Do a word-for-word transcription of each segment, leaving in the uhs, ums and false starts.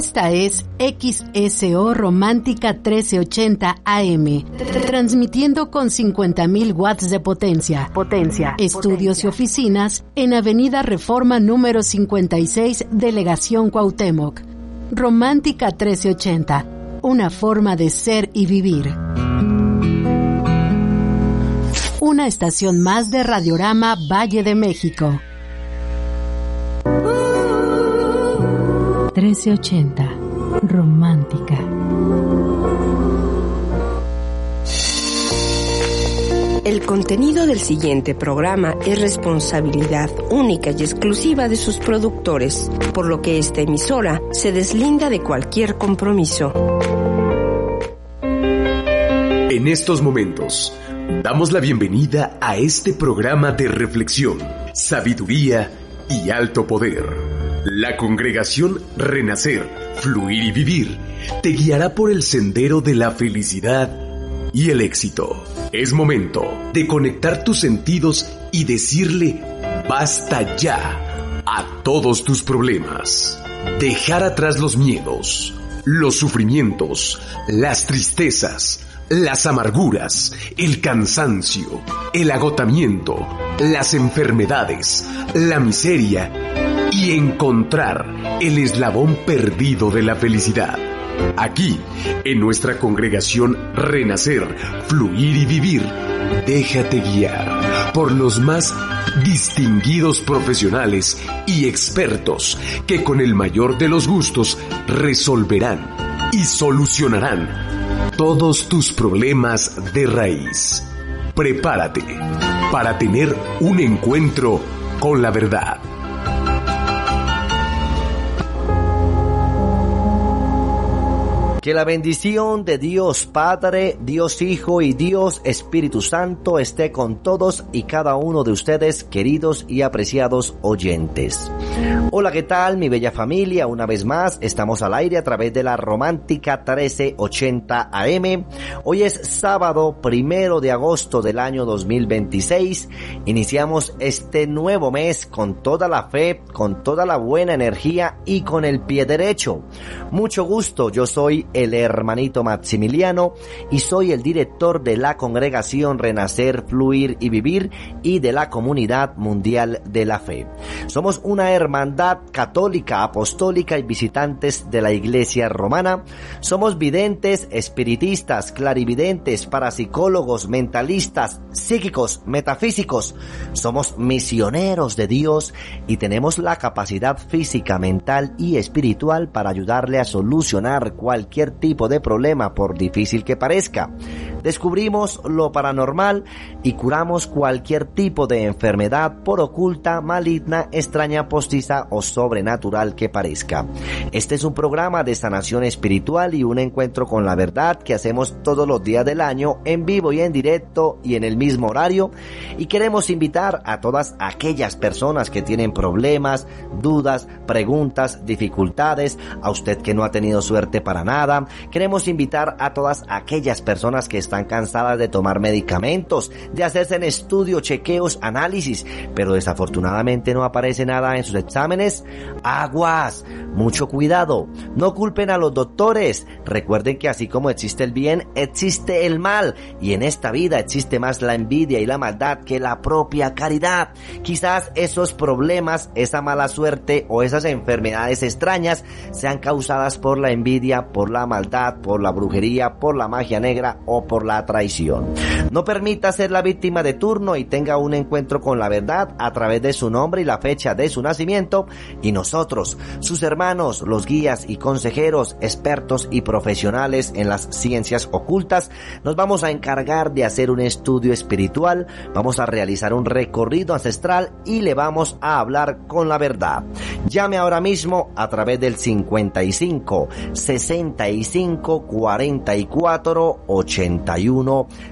Esta es X S O Romántica trece ochenta A M, transmitiendo con cincuenta mil watts de potencia. Potencia. Estudios potencia. Y oficinas en Avenida Reforma número cincuenta y seis, Delegación Cuauhtémoc. Romántica trece ochenta, una forma de ser y vivir. Una estación más de Radiorama Valle de México. trece ochenta, Romántica. El contenido del siguiente programa es responsabilidad única y exclusiva de sus productores, por lo que esta emisora se deslinda de cualquier compromiso. En estos momentos, damos la bienvenida a este programa de reflexión, sabiduría y alto poder. La congregación Renacer, Fluir y Vivir te guiará por el sendero de la felicidad y el éxito. Es momento de conectar tus sentidos y decirle basta ya a todos tus problemas. Dejar atrás los miedos, los sufrimientos, las tristezas, las amarguras, el cansancio, el agotamiento, las enfermedades, la miseria y encontrar el eslabón perdido de la felicidad. Aquí, en nuestra congregación Renacer, Fluir y Vivir, déjate guiar por los más distinguidos profesionales y expertos que con el mayor de los gustos resolverán y solucionarán todos tus problemas de raíz. Prepárate para tener un encuentro con la verdad. Que la bendición de Dios Padre, Dios Hijo y Dios Espíritu Santo esté con todos y cada uno de ustedes, queridos y apreciados oyentes. Hola, ¿qué tal, mi bella familia? Una vez más, estamos al aire a través de la Romántica trece ochenta A M. Hoy es sábado primero de agosto del año dos mil veintiséis. Iniciamos este nuevo mes con toda la fe, con toda la buena energía y con el pie derecho. Mucho gusto, yo soy el hermanito Maximiliano y soy el director de la congregación Renacer, Fluir y Vivir y de la Comunidad Mundial de la Fe. Somos una hermandad católica, apostólica y visitantes de la Iglesia Romana. Somos videntes, espiritistas, clarividentes, parapsicólogos, mentalistas, psíquicos, metafísicos. Somos misioneros de Dios y tenemos la capacidad física, mental y espiritual para ayudarle a solucionar cualquier tipo de problema, por difícil que parezca. Descubrimos lo paranormal y curamos cualquier tipo de enfermedad, por oculta, maligna, extraña, postiza o sobrenatural que parezca. Este es un programa de sanación espiritual y un encuentro con la verdad que hacemos todos los días del año, en vivo y en directo y en el mismo horario, y queremos invitar a todas aquellas personas que tienen problemas, dudas, preguntas, dificultades, a usted que no ha tenido suerte para nada. Queremos invitar a todas aquellas personas que están cansadas de tomar medicamentos, de hacerse en estudio, chequeos, análisis, pero desafortunadamente no aparece nada en sus exámenes. Aguas, mucho cuidado, no culpen a los doctores. Recuerden que así como existe el bien, existe el mal, y en esta vida existe más la envidia y la maldad que la propia caridad. Quizás esos problemas, esa mala suerte o esas enfermedades extrañas sean causadas por la envidia, por la maldad, por la brujería, por la magia negra o por la traición. No permita ser la víctima de turno y tenga un encuentro con la verdad a través de su nombre y la fecha de su nacimiento, y nosotros, sus hermanos, los guías y consejeros, expertos y profesionales en las ciencias ocultas, nos vamos a encargar de hacer un estudio espiritual, vamos a realizar un recorrido ancestral y le vamos a hablar con la verdad. Llame ahora mismo a través del cincuenta y cinco, sesenta y cinco, cuarenta y cuatro, ochenta y uno, treinta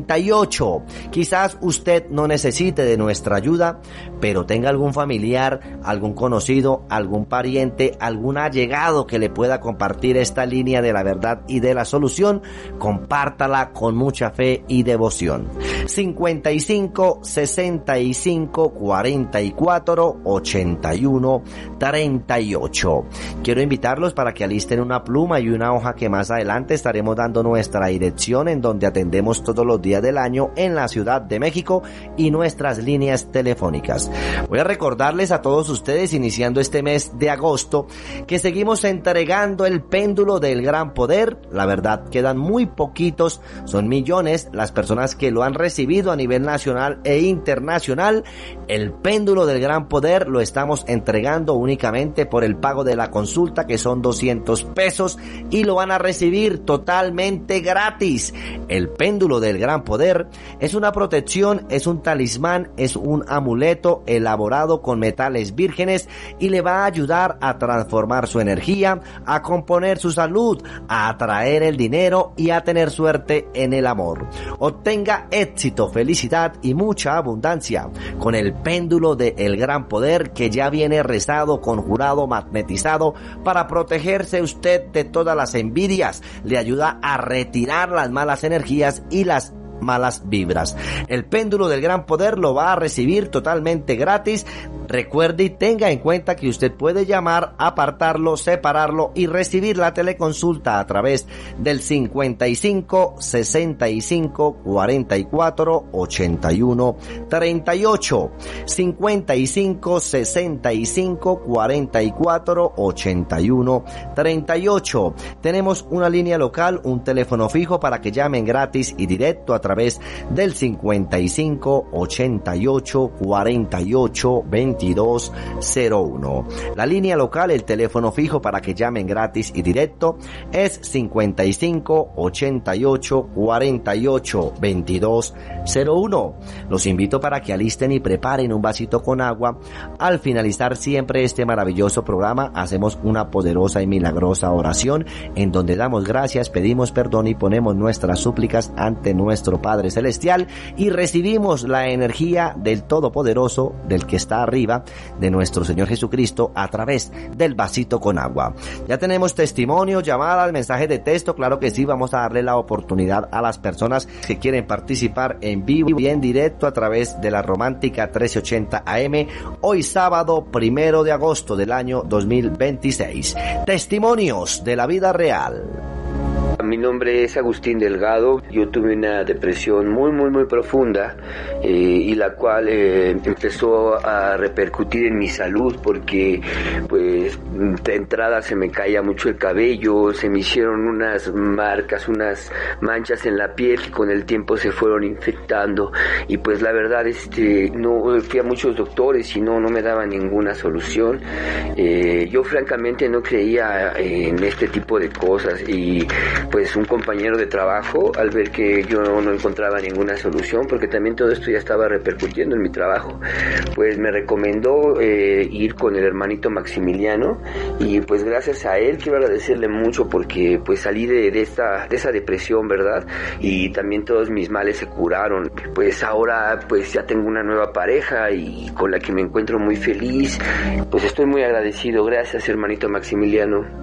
treinta y ocho. Quizás usted no necesite de nuestra ayuda, pero tenga algún familiar, algún conocido, algún pariente, algún allegado que le pueda compartir esta línea de la verdad y de la solución. Compártala con mucha fe y devoción. cincuenta y cinco, sesenta y cinco, cuarenta y cuatro, ochenta y uno, treinta y ocho. Quiero invitarlos para que alisten una pluma y una hoja, que más adelante estaremos dando nuestra dirección en donde atendemos todos los días del año en la Ciudad de México y nuestras líneas telefónicas. Voy a recordarles a todos ustedes, iniciando este mes de agosto, que seguimos entregando el péndulo del gran poder. La verdad, quedan muy poquitos, son millones las personas que lo han recibido a nivel nacional e internacional. El péndulo del gran poder lo estamos entregando únicamente por el pago de la consulta, que son doscientos pesos, y lo van a recibir totalmente gratis. El péndulo del gran poder es una protección, es un talismán, es un amuleto elaborado con metales vírgenes y le va a ayudar a transformar su energía, a componer su salud, a atraer el dinero y a tener suerte en el amor. Obtenga éxito, felicidad y mucha abundancia con el péndulo del gran poder, que ya viene rezado, conjurado, magnetizado para protegerse usted de todas las envidias. Le ayuda a retirar las malas energías y las malas vibras. El péndulo del gran poder lo va a recibir totalmente gratis. Recuerde y tenga en cuenta que usted puede llamar, apartarlo, separarlo y recibir la teleconsulta a través del cincuenta y cinco, sesenta y cinco, cuarenta y cuatro, ochenta y uno, treinta y ocho. cincuenta y cinco, sesenta y cinco, cuarenta y cuatro, ochenta y uno, treinta y ocho. Tenemos una línea local, un teléfono fijo para que llamen gratis y directo a través del cincuenta y cinco, ochenta y ocho, cuarenta y ocho, veintidós cero uno. La línea local, el teléfono fijo para que llamen gratis y directo, es cincuenta y cinco, ochenta y ocho, cuarenta y ocho, veintidós cero uno. Los invito para que alisten y preparen un vasito con agua. Al finalizar siempre este maravilloso programa, hacemos una poderosa y milagrosa oración en donde damos gracias, pedimos perdón y ponemos nuestras súplicas ante nuestro Padre Celestial, y recibimos la energía del Todopoderoso, del que está arriba, de nuestro Señor Jesucristo, a través del vasito con agua. Ya tenemos testimonios, llamadas, mensajes de texto. Claro que sí, vamos a darle la oportunidad a las personas que quieren participar en vivo y en directo a través de la Romántica trece ochenta A M, hoy sábado primero de agosto del año dos mil veintiséis. Testimonios de la vida real. Mi nombre es Agustín Delgado. Yo tuve una depresión muy muy muy profunda eh, y la cual eh, empezó a repercutir en mi salud, porque pues de entrada se me caía mucho el cabello, se me hicieron unas marcas, unas manchas en la piel que con el tiempo se fueron infectando, y pues la verdad este no fui a muchos doctores y no no me daban ninguna solución. Eh, yo francamente no creía en este tipo de cosas, y pues un compañero de trabajo, al ver que yo no encontraba ninguna solución, porque también todo esto ya estaba repercutiendo en mi trabajo, pues me recomendó eh, ir con el hermanito Maximiliano, y pues gracias a él quiero agradecerle mucho, porque pues salí de, de esta de esa depresión, ¿verdad? Y también todos mis males se curaron. Pues ahora pues ya tengo una nueva pareja y con la que me encuentro muy feliz. Pues estoy muy agradecido. Gracias, hermanito Maximiliano.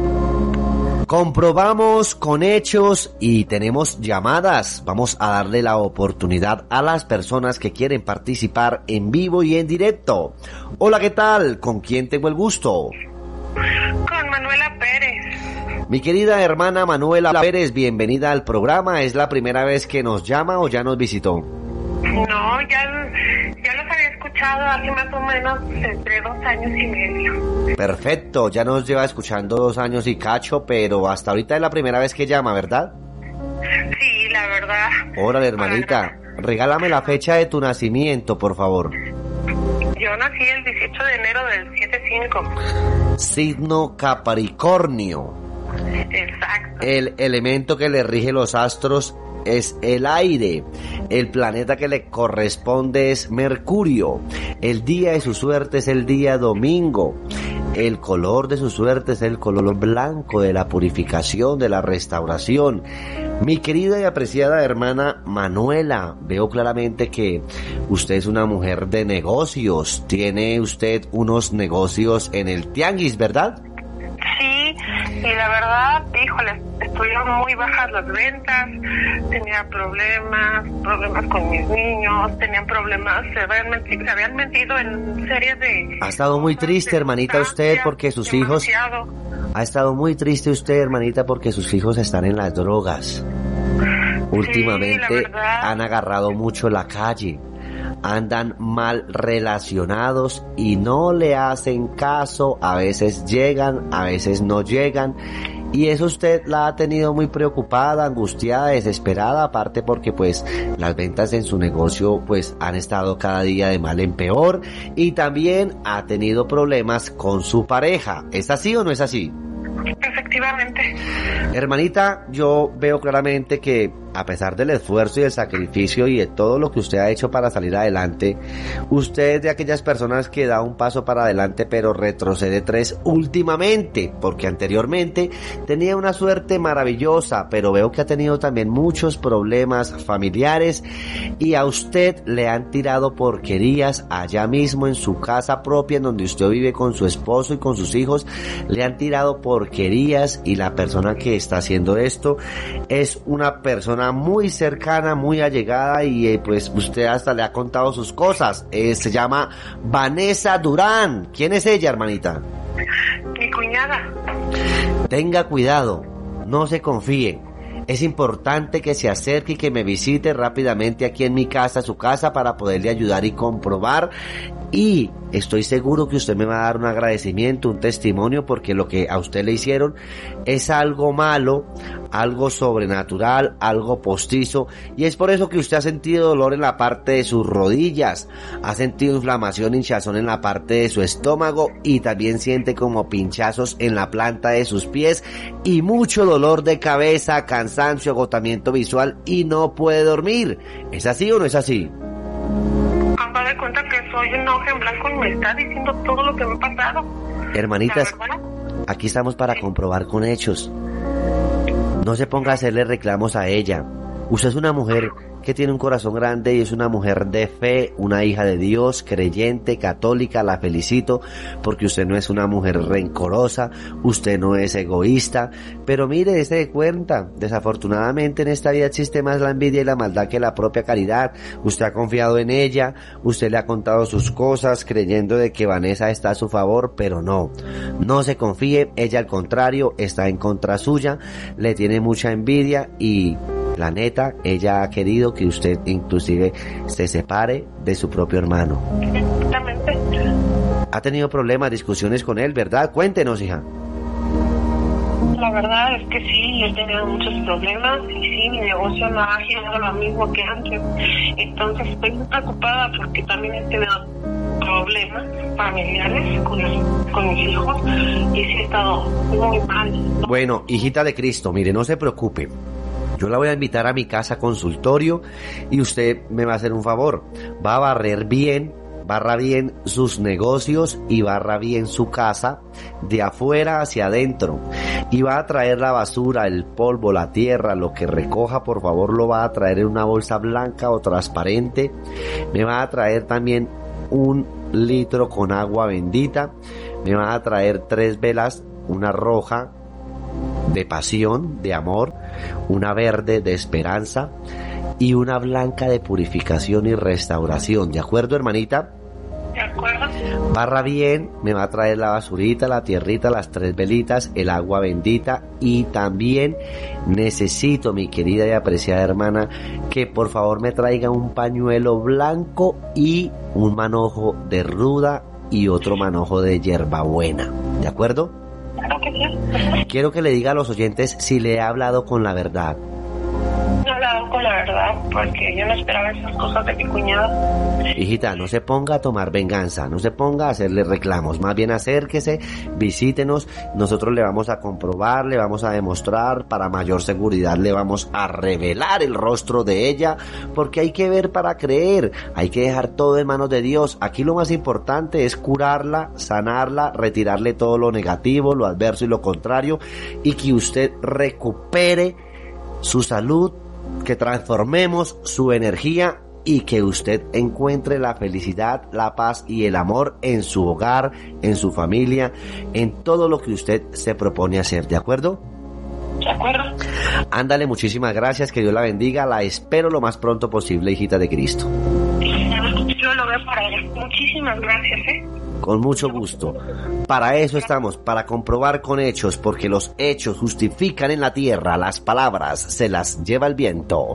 Comprobamos con hechos y tenemos llamadas. Vamos a darle la oportunidad a las personas que quieren participar en vivo y en directo. Hola, ¿qué tal? ¿Con quién tengo el gusto? Con Manuela Pérez. Mi querida hermana Manuela Pérez, bienvenida al programa. ¿Es la primera vez que nos llama o ya nos visitó? No, ya, ya los había escuchado hace más o menos entre dos años y medio. Perfecto, ya nos lleva escuchando dos años y cacho, pero hasta ahorita es la primera vez que llama, ¿verdad? Sí, la verdad. Órale, hermanita, regálame la fecha de tu nacimiento, por favor. Yo nací el dieciocho de enero del setenta y cinco. Signo Capricornio. Exacto. El elemento que le rige los astros es el aire. El planeta que le corresponde es Mercurio. El día de su suerte es el día domingo. El color de su suerte es el color blanco, de la purificación, de la restauración. Mi querida y apreciada hermana Manuela, veo claramente que usted es una mujer de negocios. Tiene usted unos negocios en el tianguis, ¿verdad? Sí, y la verdad, híjole, estuvieron muy bajas las ventas, tenía problemas, problemas con mis niños, tenían problemas, se habían metido, se habían metido en series de... Ha estado muy triste, hermanita, usted, porque sus hijos... Demasiado. Ha estado muy triste usted, hermanita, porque sus hijos están en las drogas. Últimamente sí, han agarrado mucho la calle. Andan mal relacionados y no le hacen caso, a veces llegan, a veces no llegan, y eso usted la ha tenido muy preocupada, angustiada, desesperada, aparte porque pues las ventas en su negocio pues han estado cada día de mal en peor, y también ha tenido problemas con su pareja. ¿Es así o no es así? Efectivamente. Hermanita, yo veo claramente que a pesar del esfuerzo y del sacrificio y de todo lo que usted ha hecho para salir adelante, usted es de aquellas personas que da un paso para adelante pero retrocede tres últimamente, porque anteriormente tenía una suerte maravillosa, pero veo que ha tenido también muchos problemas familiares y a usted le han tirado porquerías allá mismo en su casa propia en donde usted vive con su esposo y con sus hijos, le han tirado porquerías, y la persona que está haciendo esto es una persona muy cercana, muy allegada, y eh, pues usted hasta le ha contado sus cosas. Eh, se llama Vanessa Durán. ¿Quién es ella, hermanita? Mi cuñada. Tenga cuidado, no se confíe. Es importante que se acerque y que me visite rápidamente aquí en mi casa, su casa, para poderle ayudar y comprobar. Y estoy seguro que usted me va a dar un agradecimiento, un testimonio, porque lo que a usted le hicieron es algo malo, algo sobrenatural, algo postizo, y es por eso que usted ha sentido dolor en la parte de sus rodillas, ha sentido inflamación, hinchazón en la parte de su estómago, y también siente como pinchazos en la planta de sus pies, y mucho dolor de cabeza, cansancio, agotamiento visual, y no puede dormir. ¿Es así o no es así? Haga de cuenta que soy un hoja en blanco y me está diciendo todo lo que me ha pasado. Hermanitas, aquí estamos para comprobar con hechos. No se ponga a hacerle reclamos a ella. Usted es una mujer que tiene un corazón grande y es una mujer de fe, una hija de Dios, creyente, católica. La felicito porque usted no es una mujer rencorosa, usted no es egoísta, pero mire, dése de cuenta, desafortunadamente en esta vida existe más la envidia y la maldad que la propia caridad. Usted ha confiado en ella, usted le ha contado sus cosas creyendo de que Vanessa está a su favor, pero no, no se confíe, ella al contrario está en contra suya, le tiene mucha envidia y la neta, ella ha querido que usted inclusive se separe de su propio hermano. Exactamente. Ha tenido problemas, discusiones con él, ¿verdad? Cuéntenos, hija. La verdad es que sí, he tenido muchos problemas y sí, mi negocio no ha girado lo mismo que antes. Entonces estoy muy preocupada porque también he tenido problemas familiares con, los, con mis hijos y sí he estado muy mal. Bueno, hijita de Cristo, mire, no se preocupe. Yo la voy a invitar a mi casa consultorio y usted me va a hacer un favor. Va a barrer bien, barra bien sus negocios y barra bien su casa de afuera hacia adentro. Y va a traer la basura, el polvo, la tierra, lo que recoja, por favor, lo va a traer en una bolsa blanca o transparente. Me va a traer también un litro con agua bendita. Me va a traer tres velas, una roja de pasión, de amor, una verde de esperanza y una blanca de purificación y restauración. ¿De acuerdo, hermanita? ¿De acuerdo? Barra bien, me va a traer la basurita, la tierrita, las tres velitas, el agua bendita, y también necesito, mi querida y apreciada hermana, que por favor me traiga un pañuelo blanco y un manojo de ruda y otro manojo de hierbabuena. ¿De acuerdo? Claro que sí. Quiero que le diga a los oyentes si le he hablado con la verdad. No he hablado con la verdad porque yo no esperaba esas cosas de mi cuñado. Hijita, no se ponga a tomar venganza, no se ponga a hacerle reclamos, más bien acérquese, visítenos, nosotros le vamos a comprobar, le vamos a demostrar, para mayor seguridad le vamos a revelar el rostro de ella, porque hay que ver para creer, hay que dejar todo en manos de Dios. Aquí lo más importante es curarla, sanarla, retirarle todo lo negativo, lo adverso y lo contrario, y que usted recupere su salud, que transformemos su energía y que usted encuentre la felicidad, la paz y el amor en su hogar, en su familia, en todo lo que usted se propone hacer, ¿de acuerdo? De acuerdo. Ándale, muchísimas gracias, que Dios la bendiga, la espero lo más pronto posible, hijita de Cristo. Yo lo veo para allá. Muchísimas gracias, ¿eh? Con mucho gusto. Para eso estamos, para comprobar con hechos, porque los hechos justifican en la tierra, las palabras se las lleva el viento.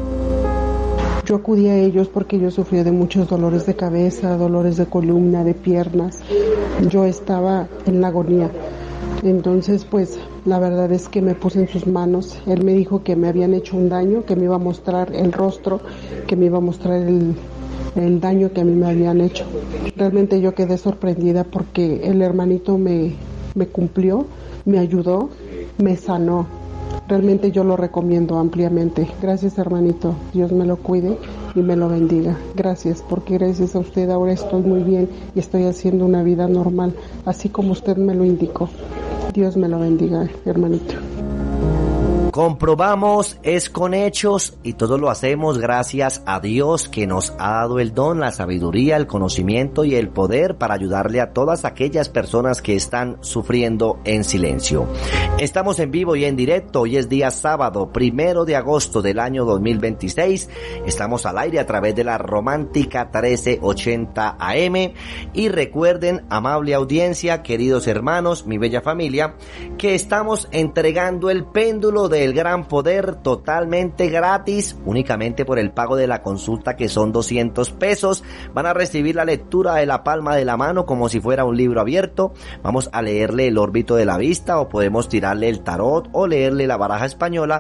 Yo acudí a ellos porque yo sufría de muchos dolores de cabeza, dolores de columna, de piernas. Yo estaba en la agonía. Entonces, pues, la verdad es que me puse en sus manos. Él me dijo que me habían hecho un daño, que me iba a mostrar el rostro, que me iba a mostrar el, el daño que a mí me habían hecho. Realmente yo quedé sorprendida porque el hermanito me, me cumplió, me ayudó, me sanó. Realmente yo lo recomiendo ampliamente. Gracias, hermanito. Dios me lo cuide y me lo bendiga. Gracias, porque gracias a usted ahora estoy muy bien y estoy haciendo una vida normal, así como usted me lo indicó. Dios me lo bendiga, hermanito. Comprobamos, es con hechos, y todo lo hacemos gracias a Dios, que nos ha dado el don, la sabiduría, el conocimiento y el poder para ayudarle a todas aquellas personas que están sufriendo en silencio. Estamos en vivo y en directo. Hoy es día sábado, primero de agosto del año dos mil veintiséis. Estamos al aire a través de la Romántica trece ochenta A M. Y recuerden, amable audiencia, queridos hermanos, mi bella familia, que estamos entregando el péndulo de El Gran Poder totalmente gratis, únicamente por el pago de la consulta, que son doscientos pesos. Van a recibir la lectura de la palma de la mano como si fuera un libro abierto. Vamos a leerle el órbito de la vista, o podemos tirarle el tarot o leerle la baraja española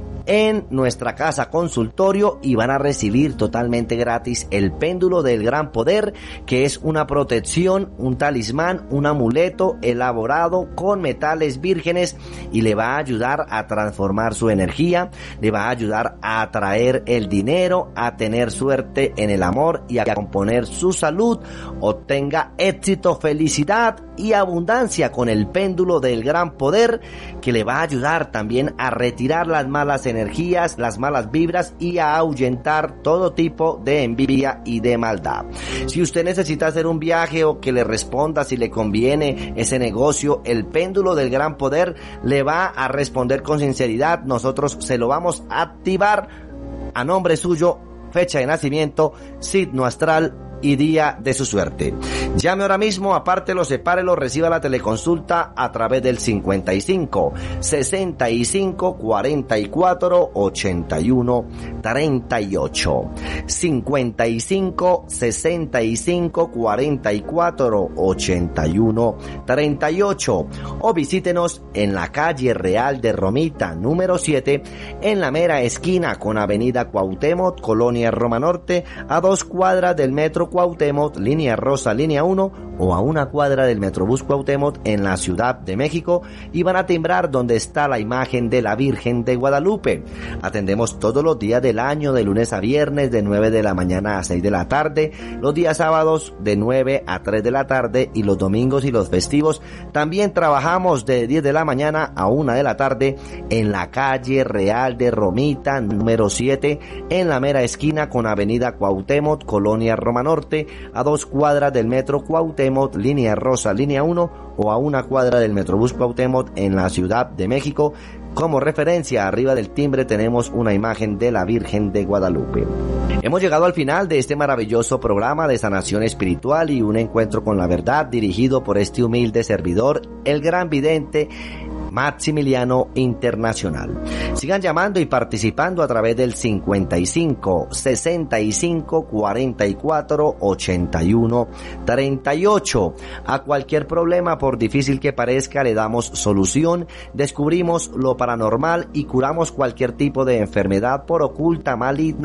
en nuestra casa consultorio, y van a recibir totalmente gratis el péndulo del Gran Poder, que es una protección, un talismán, un amuleto elaborado con metales vírgenes, y le va a ayudar a transformar su energía, le va a ayudar a atraer el dinero, a tener suerte en el amor y a componer su salud. Obtenga éxito, felicidad y abundancia con el péndulo del Gran Poder, que le va a ayudar también a retirar las malas energías energías, las malas vibras, y a ahuyentar todo tipo de envidia y de maldad. Si usted necesita hacer un viaje o que le responda si le conviene ese negocio, el péndulo del Gran Poder le va a responder con sinceridad. Nosotros se lo vamos a activar a nombre suyo, fecha de nacimiento, signo astral y día de su suerte. Llame ahora mismo, apártelo, sepárelo, reciba la teleconsulta a través del cincuenta y cinco, sesenta y cinco, cuarenta y cuatro, ochenta y uno, treinta y ocho. cincuenta y cinco, sesenta y cinco, cuarenta y cuatro, ochenta y uno, treinta y ocho. O visítenos en la calle Real de Romita, número siete, en la mera esquina con Avenida Cuauhtémoc, Colonia Roma Norte, a dos cuadras del Metro Cuauhtémoc, línea rosa, línea uno, o a una cuadra del Metrobús Cuauhtémoc en la Ciudad de México, y van a timbrar donde está la imagen de la Virgen de Guadalupe. Atendemos todos los días del año, de lunes a viernes, de nueve de la mañana a seis de la tarde, los días sábados de nueve a tres de la tarde, y los domingos y los festivos también trabajamos de diez de la mañana a una de la tarde en la calle Real de Romita, número siete, en la mera esquina con Avenida Cuauhtémoc, Colonia Roma Norte, a dos cuadras del Metro Cuauhtémoc, línea rosa, línea uno, o a una cuadra del Metrobús Cuauhtémoc en la Ciudad de México. Como referencia, arriba del timbre tenemos una imagen de la Virgen de Guadalupe. Hemos llegado al final de este maravilloso programa de sanación espiritual y un encuentro con la verdad, dirigido por este humilde servidor, el gran vidente Maximiliano Internacional. Sigan llamando y participando a través del cincuenta y cinco, sesenta y cinco, cuarenta y cuatro, ochenta y uno, treinta y ocho. A cualquier problema, por difícil que parezca, le damos solución, descubrimos lo paranormal y curamos cualquier tipo de enfermedad, por oculta, maligna